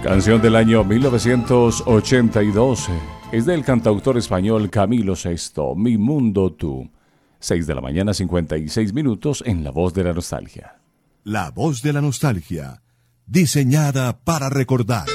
Canción del año 1982. Es del cantautor español Camilo Sesto, Mi Mundo Tú. 6 de la mañana, 56 minutos en La Voz de la Nostalgia. La Voz de la Nostalgia, diseñada para recordar.